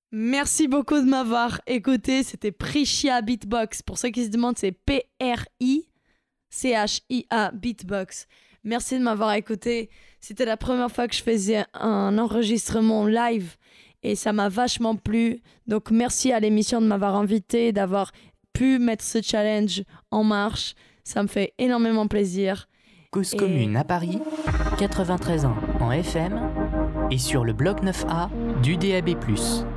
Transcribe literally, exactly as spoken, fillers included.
Merci beaucoup de m'avoir écouté. C'était Prichia Beatbox. Pour ceux qui se demandent, c'est P R I C H I A Beatbox. Merci de m'avoir écouté. C'était la première fois que je faisais un enregistrement live et ça m'a vachement plu. Donc merci à l'émission de m'avoir invité, d'avoir pu mettre ce challenge en marche. Ça me fait énormément plaisir. Cause et... commune à Paris, quatre-vingt-treize ans en F M et sur le bloc neuf A du D A B plus.